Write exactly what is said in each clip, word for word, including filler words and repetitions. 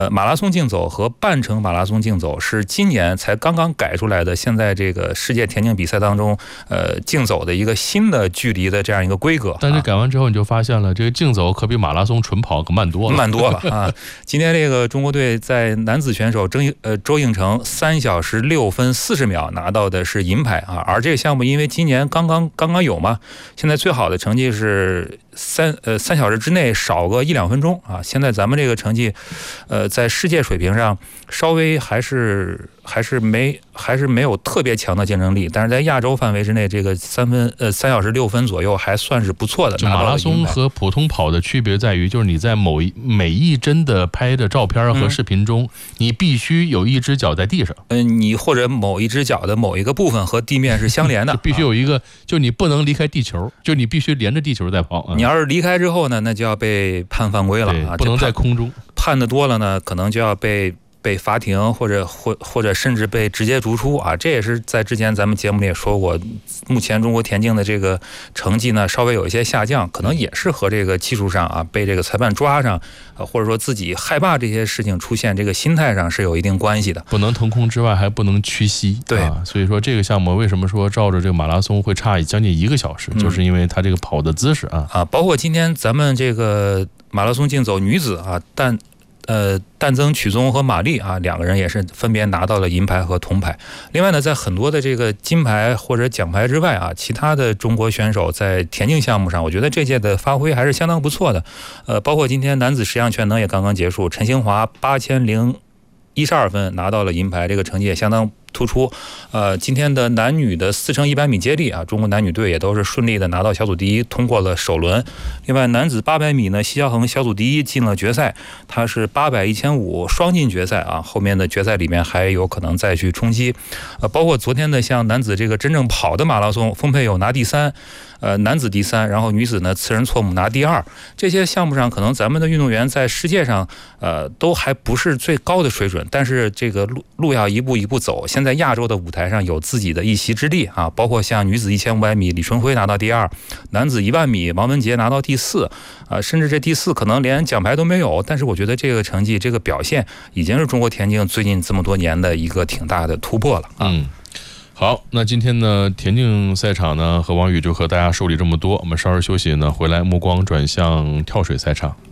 呃，马拉松竞走和半程马拉松竞走是今年才刚刚改出来的，现在这个世界田径比赛当中，呃，竞走的一个新的距离的这样一个规格。 但是改完之后，你就发现了，这个竞走可比马拉松纯跑可慢多了， 慢多了啊！今天这个中国队在男子选手周呃周应成三小时六分四十秒拿到的是银牌啊，而这个项目因为今年刚刚刚刚有嘛，现在最好的成绩是三呃三小时之内少个一两分钟啊。现在咱们这个成绩，呃，在世界水平上稍微还是还是没还是没有特别强的竞争力，但是在亚洲范围之内，这个三分呃三小时六分左右还算是不错的。 就马拉松和普通跑的区别在于，就是你在某一每一帧的拍的照片和视频中，嗯、你必须有一只脚在地上， 嗯、呃，你或者某一只脚的某一个部分和地面是相连的， 必须有一个，啊、就你不能离开地球，就你必须连着地球在跑。啊、 你要是离开之后呢，那就要被判犯规了啊， 不能在空中。 判的多了呢，可能就要被。被罚停，或者或或者甚至被直接逐出啊！这也是在之前咱们节目里也说过，目前中国田径的这个成绩呢稍微有一些下降，可能也是和这个技术上啊被这个裁判抓上，啊或者说自己害怕这些事情出现，这个心态上是有一定关系的。 不能腾空之外，还不能屈膝。 对、 啊，所以说这个项目为什么说照着这个马拉松会差将近一个小时，嗯、就是因为它这个跑的姿势啊啊，包括今天咱们这个马拉松竞走女子啊，但。呃，旦增、曲宗和马丽啊，两个人也是分别拿到了银牌和铜牌。另外呢，在很多的这个金牌或者奖牌之外啊，其他的中国选手在田径项目上，我觉得这届的发挥还是相当不错的。呃，包括今天男子十项全能也刚刚结束，陈兴华八千零一十二分拿到了银牌，这个成绩也相当突出。呃，今天的男女的四乘一百米接力啊，中国男女队也都是顺利的拿到小组第一，通过了首轮。另外，男子八百米呢，奚晓恒小组第一进了决赛，他是八百、一千五双进决赛啊，后面的决赛里面还有可能再去冲击。呃，包括昨天的像男子这个真正跑的马拉松，丰佩友拿第三，呃，男子第三，然后女子呢次仁错姆拿第二。这些项目上，可能咱们的运动员在世界上呃都还不是最高的水准，但是这个路路要一步一步走。现在亚洲的舞台上有自己的一席之地啊，包括像女子一千五百米李春辉拿到第二，男子一万米王文杰拿到第四，啊，甚至这第四可能连奖牌都没有，但是我觉得这个成绩、这个表现已经是中国田径最近这么多年的一个挺大的突破了啊。 嗯，好，那今天呢，田径赛场呢，和王宇就和大家梳理这么多，我们稍事休息呢，回来目光转向跳水赛场。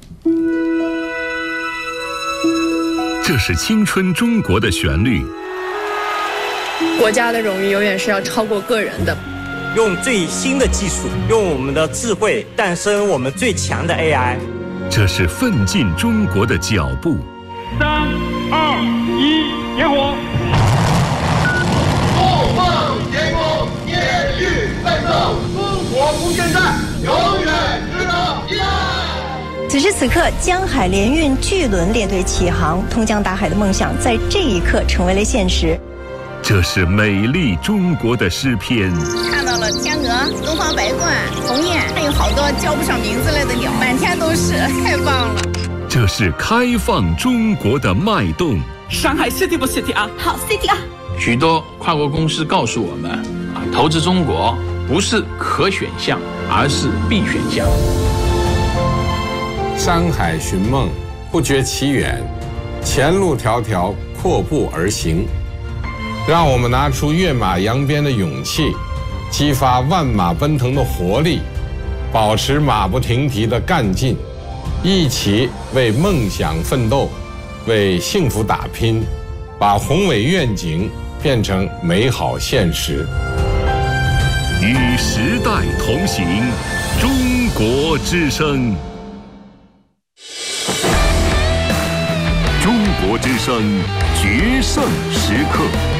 这是青春中国的旋律。 国家的荣誉永远是要超过个人的。 用最新的技术，用我们的智慧诞生我们最强的 A I。 这是奋进中国的脚步。 三、二、一，点火！ 梦梦天空，天欲奋斗，中国无限战，永远值得依赖。 此时此刻，江海联运巨轮列队起航，通江达海的梦想在这一刻成为了现实。 这是美丽中国的诗篇。 看到了天鹅、东方白鹳、鸿雁，还有好多叫不上名字来的鸟，满天都是，太棒了。 这是开放中国的脉动。 上海 City 不 City 啊？ 好 City 啊！ 许多跨国公司告诉我们，啊，投资中国不是可选项，而是必选项。 山海寻梦，不觉其远，前路迢迢，阔步而行。让我们拿出跃马扬鞭的勇气，激发万马奔腾的活力，保持马不停蹄的干劲，一起为梦想奋斗，为幸福打拼，把宏伟愿景变成美好现实。 与时代同行，中国之声。中国之声决胜时刻。